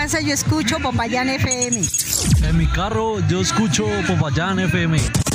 casa yo escucho Popayán FM. En mi carro yo escucho Popayán FM.